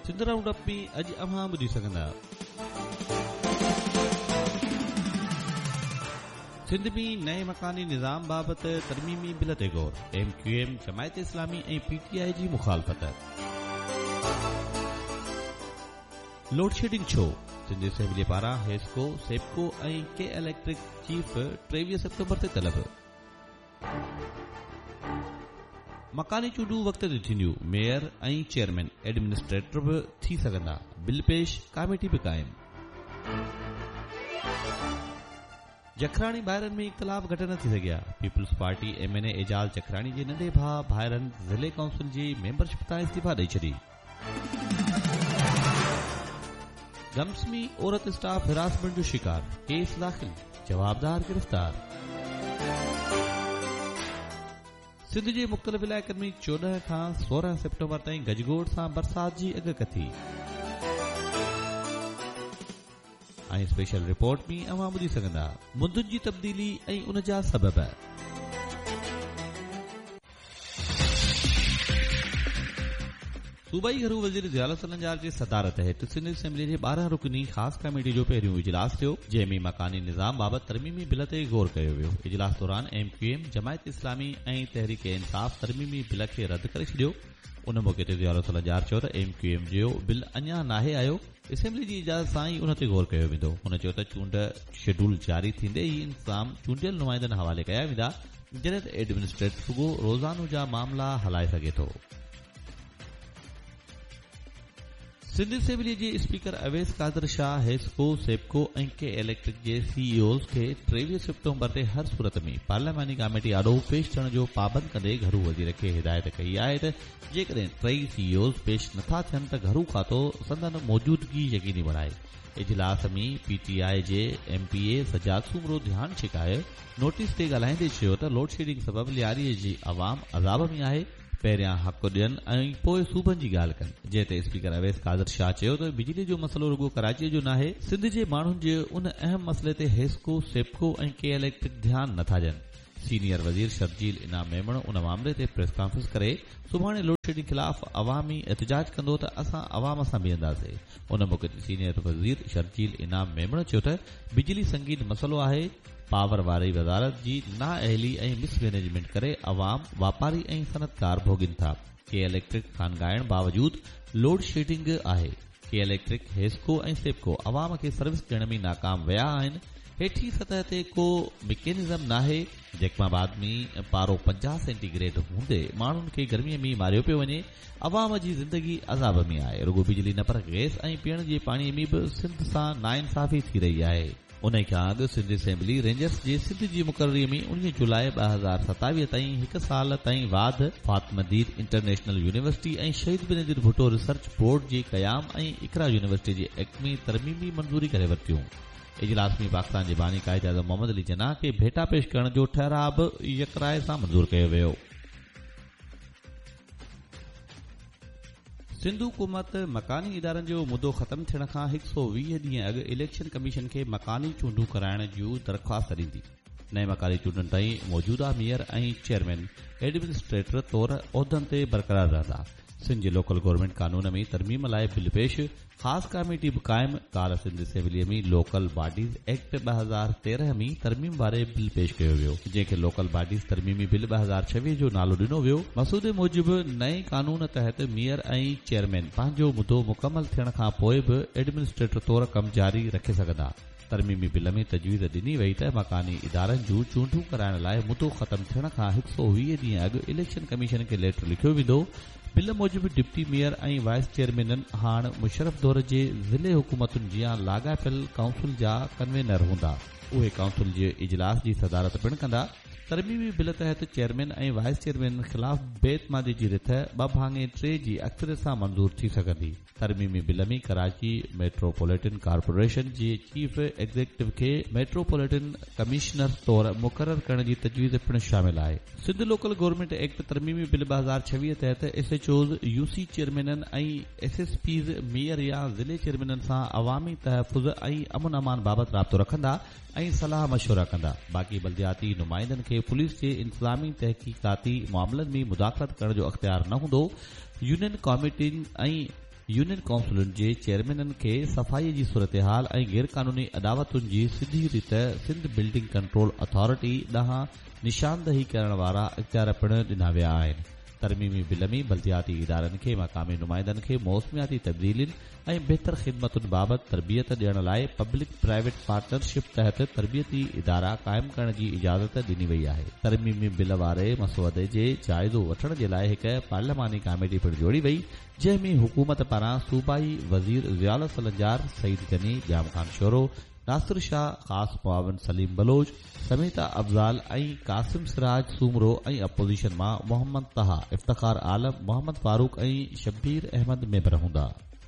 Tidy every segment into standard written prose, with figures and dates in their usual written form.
Sindh round up में अॼु अव्हां ॿुधी सघंदा। सिंध में नए मकानी निज़ाम बाबति तरमीमी बिल ते गौर, MQM जमायत इस्लामी ऐं PTI जी मुखालफ़त। लोड शेडिंग छो, सिंध असेंबली पारां हेस्को, सेप्को ऐं के इलेक्ट्रिक चीफ 23 सितंबर ते तलब। मकानी चूंडूं वक़्त ते थींदियूं, मेयर ऐं चेयरमैन एडमिनिस्ट्रेटर बि थी सघंदा, बिल पेश, कमेटी बि क़ाइम। जखराणी भाइरनि में इख़्तिलाफ़ घटि न थी सघिया, peoples party MNA Ejaz Jakhrani जे नंढे भाउ भाइरनि ज़िले काउंसिल जी मेंबरशिप तां इस्तीफ़ा ॾेई छॾी। गम्स में औरत स्टाफ हिरासमेंट जो शिकार, केस दाख़िल, जवाबदार गिरफ़्तार। सिंध जे मुख़्तलिफ़ इलाइक़नि में 14 खां 16 सितंबर ताईं गजगोड़ सां बरसात जी अॻकथी। ऐं स्पेशल रिपोर्ट में अव्हां ॿुधी सघंदा मुंदुनि जी तब्दीली ऐं उन जा सबब। सूबाई घरू वज़ीर ज़ियालत नंजार जे सदारत हेठि सिंध असेंबली जे 12 रुकनी ख़ासि कमेटी जो पहिरियों इजलास थियो, जंहिं में मकानी निज़ाम बाबति तरमीमी बिल ते गौर कयो वियो। इजलास दौरान MQM जमायत इस्लामी ऐं तहरीक इंसाफ़ तरमीमी बिल खे रद्द करे छॾियो। उन मौक़े ते ज़ियालत नंजार चयो त MQM जो बिल अञा नाहे आयो, असेंबली जी इजाज़त सां ई उन ते गौर कयो वेंदो। हुन चयो त चूंड शेड्यूल जारी थींदे ई इंतज़ाम चूंडियल नुमाइंदनि हवाले कया वेंदा, जॾहिं त एडमिनिस्ट्रेटर रुॻो रोज़ानो जा मामला हलाए सघे थो। सिंध असेंबली जे स्पीकर अवैस कादर शाह हेस्को, सेप्को ऐं के इलेक्ट्रिक जे CEOs खे 23 सितंबर ते हर सूरत में पार्लियामानी कमेटी आॾो पेश करण जो पाबंद कंदे घरू वज़ीर खे हिदायत कई आहे त जेकॾहिं 3 CEOs पेश नथा थियनि त घरू खातो संदन मौजूदगी यकीनी बणाए। इजलास में PTI जे MPA सजाद सूमरो ध्यान छिकाए नोटिस ते ॻाल्हाईंदे चयो त लोड शेडिंग सबबि लियारीअ जी अवाम अज़ाब में आहे, पहिरियां हक़ ॾियनि ऐं पोइ सूबनि जी ॻाल्हि कनि। जंहिं ते स्पीकर अवैस कादर शाह चयो त बिजली जो मसइलो रुॻो कराचीअ जो नाहे, सिंध जे माण्हुनि जे उन अहम मसइले ते हेस्को, सेप्को ऐं के इलेक्ट्रिक ध्यानु नथा ॾियनि। सीनियर वज़ीर शर्जील इनाम मेमण उन मामले ते प्रेस कॉन्फ्रेंस करे सुभाणे लोड शेडिंग ख़िलाफ़ अवामी एहतजाज कंदो त असां अवाम सां बीहंदासीं। उन मौक़े ते सीनियर वज़ीर शर्जील इनाम मेमण चयो त बिजली संगीन मसइलो आहे, पावर वारी वज़ारत जी नाअहली ऐं मिसमैनेजमेंट करे अवाम, वापारी ऐं सनतकार भोगिन था। के इलेक्ट्रिक खानगाइण बावजूद लोड शेडिंग आहे। के इलेक्ट्रिक, हेस्को ऐं सेप्को अवाम खे सर्विस ॾियण में नाकाम विया आहिनि। हेठी सतह ते को मैकेनिज़म नाहे। जैकमाबाद में पारो 50 सेंटीग्रेड हूंदे माण्हुनि खे गर्मीअ में मारियो पियो वञे। अवाम जी ज़िंदगी अज़ाब में आहे। रुॻो बिजली न पर गैस ऐं पीअण जे पाणीअ में बि सिंध सां नाइंसाफ़ी थी रही आहे। उन खां अॻु सिंध असेंबली रेंजर्स जे सिंध जी मुक़ररी में 19 जुलाई 2027 ताईं 1 साल ताईं वाध फातिमदीद इंटरनेशनल यूनिवर्सिटी ऐं शहीद बेनज़ीर भुट्टो रिसर्च बोर्ड जे क़याम ऐं इकरा यूनिवर्सिटी जे एक्ट में तरमीमी मंज़ूरी करे वरितियूं। इजलास में पाकिस्तान जे बानी कायदे आज़म मोहम्मद अली जना खे भेटा पेश करण जो ठहराव यकराए सां मंज़ूर कयो वियो। सिंध हुकूमत मकानी इदारनि जो मुदो ख़त्म थियण खां 120 ॾींहं अॻु इलेक्शन कमीशन खे मकानी चूंडूं कराइण जूं दरख़्वास्त ॾींदी। नए मकानी चूंडनि ताईं मौजूदा मेयर ऐं चेयरमैन एडमिनिस्ट्रेटर तौर उहिदनि ते बरक़रार रहंदा। सिंध जे लोकल गवर्नमेंट कानून में तरमीम लाइ बिल पेश, ख़ासि कमेटी बि क़ाइम। काल्ह सिंध असेंबलीअ में लोकल बॉडीज़ एक्ट 2013 में तरमीम वारे बिल पेश कयो वियो, जंहिंखे लोकल बॉडीज़ तरमीमी बिल 2026 जो नालो ॾिनो वियो। मसूदे मूजिबि नए कानून तहत मेयर ऐं चेयरमैन पंहिंजो मुदो मुकमल थियण खां पोइ बि एडमिनिस्ट्रेटर तौर कमु जारी रखे सघंदा। तरमीमी बिल में तजवीज़ ॾिनी वई त मकानी इदारनि जूं चूंडूं कराइण लाइ मुदो ख़त्म थियण खां 120 ॾींहं अॻु इलेक्शन कमीशन खे लेटर लिखियो वेंदो। बिल मूजिबि डिप्टी मेयर ऐं वाइस चेयरमैननि हाणे मुशरफ दौर जे ज़िले हुकूमतुनि जियां लाॻापियल काउंसिल जा कन्वेनर हूंदा। उहे काउंसिल जे इजलास जी सदारत पिणु कंदा। तरमीमी बिल तहत चेयरमैन ऐं वाइस चेयरमैन ख़िलाफ़ बेतमादी जी रिथ 2/3 जी अक्सरियत सां मंज़ूर थी सघंदी। तरमीमी बिल में कराची मेट्रोपॉलिटन कॉर्पोरेशन जे चीफ एग्ज़ीक्यूटिव खे मेट्रोपॉलिटन कमिश्नर तौर मुक़रर करण जी तजवीज़ पिणु शामिल आहे। Sindh local government act तरमीमी bill 2026 तहत SHOs, UC चेयरमैननि ऐं SSPs मेयर या ज़िले चेयरमैननि सां अवामी तहफ़ुज़ ऐं अमन अमान बाबति राब्तो रखंदा ऐं सलाह मशवरा कंदा। बाक़ी बल्दियाती नुमाइंदनि खे पुलिस जे इंतज़ामी तहक़ीक़ाती मामलनि में मुदाख़लत करण जो अख़्तियार न हूंदो। यूनियन कमिटियुनि ऐं यूनियन काउंसिलुनि जे चेयरमैननि खे सफ़ाईअ जी सूरतहाल ऐं गैर क़ानूनी अदावतुनि जी सिधी रीत सिंध बिल्डिंग कंट्रोल अथॉरिटी ॾांहुं निशानदही करण वारा इख्तियार पिणु ॾिना विया आहिनि। तरमीमी बिल में बल्दियाती इदारनि खे मक़ामी नुमाइंदनि खे मौसमियाती तब्दीलियुनि ऐं बहितर ख़िदमतुनि बाबति तरबियत ॾियण लाइ पब्लिक प्राइवेट पार्टनरशिप तहत तरबियती इदारा क़ाइमु करण जी इजाज़त ॾिनी वई आहे। तरमीमी बिल वारे मसौदे जे जाइज़ो वठण जे लाइ हिक पार्लियामानी कमेटी पिणु जोड़ी वई, जंहिं में हुकूमत पारां सूबाई वज़ीर ज़ियाउल सलंजार, सईद गनी, जाम खान शोरो, नासिर शाह, ख़ास मुआविन सलीम बलोच, समीता अफ़ज़ाल ऐं कासिम सिराज सूमरो ऐं अपोज़िशन मां मोहम्मद तहा, इफ्तिखार आलम, मोहम्मद फारूक ऐं शब्बीर अहमद मेंबर हूंदा।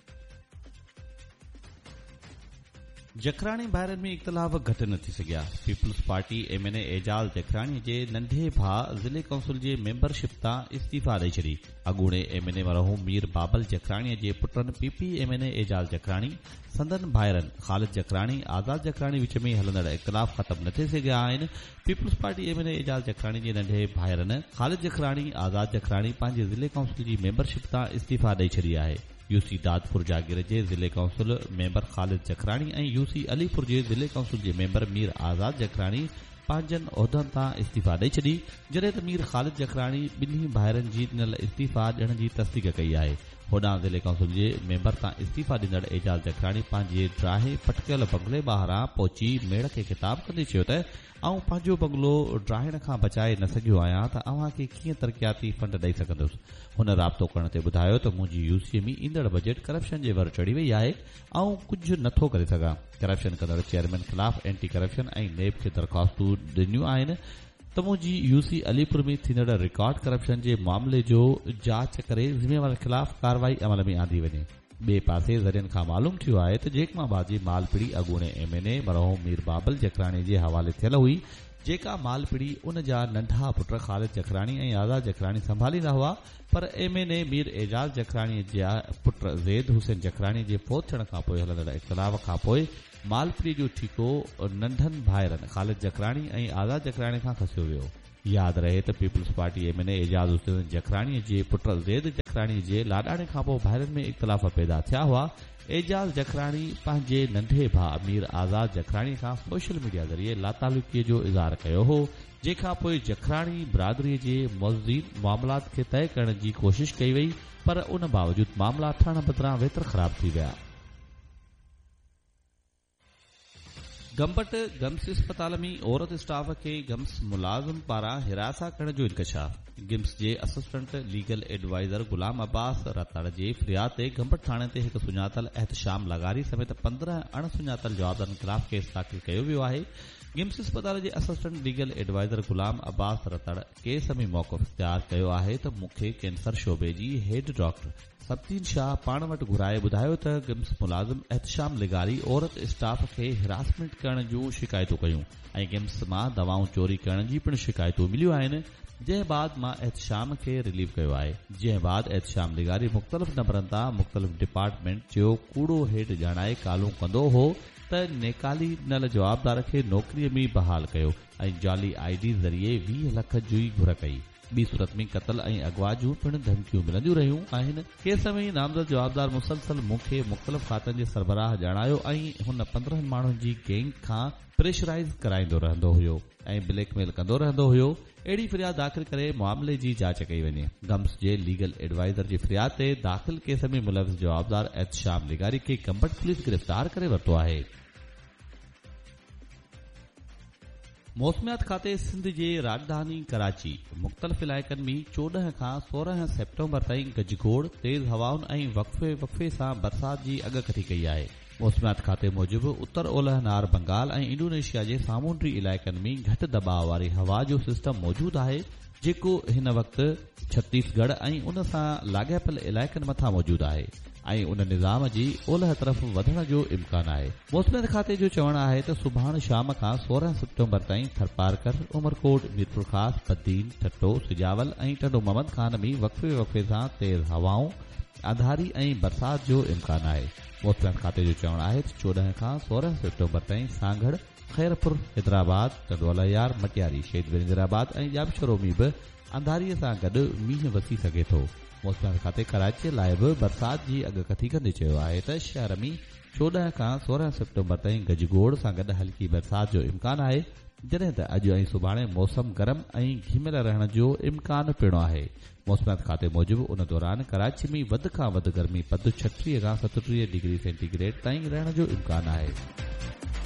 जखराणी भाइरनि में इख़्तिलाफ़ घटि न थी सघिया। पीपल्स पार्टी MNA एजाज़ जखराणी जे नंढे भाउ ज़िले काउंसिल जे मेंबरशिप तां इस्तीफ़ा ॾेई छॾी। अॻूणे MNA मरहूम मीर बाबल जखराणीअ जे पुटनि PP MNA एजाज़ जखराणी, संदन भाइरनि ख़ालिद जखराणी, आज़ाद जखराणी विच में हलंदड़ इख़्तिलाफ़ ख़त्म न थी सघिया आहिनि। पीपल्स पार्टी MNA एजाज़ जखराणी जे नंढे भाइरनि ख़ालिद जखराणी, आज़ाद जखराणी पंहिंजे ज़िले काउंसिल जी मेंबरशिप तां इस्तीफ़ा ॾेई छॾी आहे। UC दादपुर जागीर जे ज़िले काउंसिल मेंबर ख़ालिद जखराणी ऐं UC अलीपुर जे ज़िले काउंसिल जे मेंबर मीर आज़ाद जखराणी पंहिंजनि उहिदनि तां इस्तीफ़ा ॾेई छॾी, जॾहिं त मीर ख़ालिद जखराणी ॿिन्ही भाइरनि जी ॾिनल इस्तीफ़ा ॾियण जी तस्दीक़ कई आहे। होॾां ज़िले काउंसिल जे मेंबर तां इस्तीफ़ा ॾींदड़ एजाज़ जखराणी पंहिंजे ड्राहे पटकियल बंगले ॿाहिरां पहुची मेड़ खे ख़िताब कंदे चयो त आऊं पंहिंजो बंगलो ड्राहिण खां बचाए न सघियो आहियां त अव्हां खे कीअं तरक़ियाती फंड ॾेई सघंदुसि। हुन राब्तो करण ते ॿुधायो त मुंहिंजी UC में ईंदड़ बजट करप्शन जे वर चढ़ी वई आहे, ऐं कुझु नथो करे सघां। करप्शन कंदड़ चेयरमैन ख़िलाफ़ एंटी करप्शन ऐं नेब खे दरख़्वास्तूं ॾिनियूं आहिनि त मुंहिंजी UC अलीपुर में थींदड़ रिकॉर्ड करप्शन जे मामले जो जांच करे ज़िम्मेवारनि ख़िलाफ़ कार्रवाई अमल में आंदी वञे। ॿिए पासे ज़रियनि खां मालूम थियो आहे त जेकमाबाद जी मालपीड़ी अॻूणे MNA मरहूम मीर बाबल जखराणी जे हवाले थियल हुई, जेका मालपीड़ी उन जा नंढा पुट ख़ालिद जखराणी ऐं आज़ाद जखराणी संभालींदा हुआ, पर MNA मीर एजाज़ जखराणी जा पुट ज़ैद हुसैन जखराणी जे फोत थियण खां पोइ हलंदड़ इख़्तिलाफ़ खां पोइ मालपीड़ी जो ठीको नंढनि भाइरनि ख़ालिद जखराणी ऐं आज़ाद जखराणी खां खसियो वियो। यादि रहे त पीपल्स पार्टी MNA एजाज़ हुसैन जखराणी जे पुट ज़ैद जखराणी जे लाॾाणे खां पोइ भाइरनि में इख़्तिलाफ़ पैदा थिया हुआ। एजाज़ जखराणी पंहिंजे नंढे भाउ मीर आज़ाद जखराणी खां सोशल मीडिया ज़रिए लातालुकीअ जो इज़हार कयो हो, जंहिंखां पोइ जखराणी बिरादरीअ जे मुअज़्ज़िन मामलात खे तइ करण जी कोशिश कई वई, पर उन बावजूद मामला थियण बदिरां वेतर ख़राब थी विया। गंबट गम्स अस्पताल में औरत स्टाफ खे गम्स मुलाज़िम पारां हिरासा करण जो इंकशाफ। गिम्स जे असिस्टेंट लीगल एडवाइज़र गुलाम अब्बास रतड़ जे फ़रियाद ते गंबट थाणे ते हिकु सुञातल एहतशाम लगारी समेत 15 अणसुञातल जवाबदारनि ख़िलाफ़ केस दाख़िल कयो वियो आहे। गिम्स अस्पताल जे असिस्टेंट लीगल एडवाइज़र गुलाम अब्बास रतड़ केस में मौक़िफ़ इख्तियार कयो आहे त मूंखे कैंसर शोबे जी हेड डॉक्टर सब्तीन शाह पाण वटि घुराए ॿुधायो त गिम्स मुलाज़िम एहतशाम लिगारी औरत स्टाफ खे हिरासमेंट करण जूं शिकायतूं कयूं ऐं गिम्स मां दवाऊं चोरी करण जी पिणु शिकायतूं मिलियूं आहिनि, जंहिं बाद मां एहतशाम खे रिलीव कयो आहे। जंहिं बाद एहतशाम लिगारी मुख़्तलिफ़ नंबरनि तां मुख़्तलिफ़ डिपार्टमेंट जो कूड़ो हेठि ॼाणाए कालूं कंदो हो त नेकाली ॾिनल जवाबदार खे नौकरीअ में बहाल कयो ऐं जाली ID ज़रिए 20 लख जी घुर कई। ॿी सूरत में क़त्ल ऐं अगवा जूं पिणु धमकियूं मिलंदियूं रहियूं आहिनि। केस में नामज़द जवाबदार मुसलसल मूंखे मुख़्तलिफ़ खातनि जे सरबराह ॼाणायो ऐं हुन 15 माण्हुनि जी गैंग खां प्रेशराइज़ कराईंदो रहंदो हुयो ऐं ब्लैकमेल कंदो रहंदो हुयो। अहिड़ी फ़रियाद दाख़िल करे मामले जी जांच कई वञे। गम्स जे लीगल एडवाइज़र जी फ़रियाद ते दाख़िल केस में मुलविस जवाबदार एहतशाम लिगारी खे गंबट पुलिस गिरफ़्तार करे वरितो आहे। मौसमियात खाते सिंध जे राजधानी कराची मुख़्तलिफ़ इलाइक़नि में 14 खां 16 सेप्टेम्बर ताईं गजगोड़, तेज़ हवाउनि ऐं वक़फ़े सां बरसात जी अॻकथी कई आहे। मौसमियात खाते मूजिबि उत्तर ओलह नार बंगाल ऐं इंडोनेशिया जे सामूंडी इलाइक़नि में घटि दबाव वारी हवा जो सिस्टम मौजूदु आहे, जेको हिन वक़्तु छत्तीसगढ़ ऐं उन सां लाॻापियल इलाइक़नि मथां मौजूदु आहे ऐं उन निज़ाम जी ओलह तरफ़ वधण जो इम्कान आहे। मौसमियात खाते जो चवणु आहे त सुभाणे शाम खां 16 सेप्टेम्बर ताईं थरपारकर, उमरकोट, मीरपुर ख़ास, बद्दीन, ठट्टो, सिजावल ऐं टंडो मोहम्मद खान में वक़फ़े सां तेज़ हवाऊं, अंधारी ऐं बरसात जो इम्कान आहे। मौसमियात खाते जो चवणु आहे त 14 खां 16 सेप्टेम्बर ताईं सांगड़, खैरपुर, हैदराबाद, टंडोलायार, मटियारी, शहीद विरेंद्राबाद ऐं जामशोरो में बि अंधारीअ सां गॾु मींहुं वसी सघे थो। मौसमियात खाते कराची लाइ बि बरसात जी अॻकथी कंदे चयो आहे त शहर में 14 खां 16 सेप्टेम्बर ताईं गजगोड़ सां गॾु हल्की बरसात जो इम्कान आहे, जॾहिं त अॼु ऐं सुभाणे मौसम गरम ऐं घिमियल रहण जो इम्कान पिणु आहे। मौसमियात खाते मूजिबि उन दौरान कराची में वधि खां वधि गर्मी पद 36 खां 37 डिग्री सेंटीग्रेड ताईं रहण जो इम्कान आहे।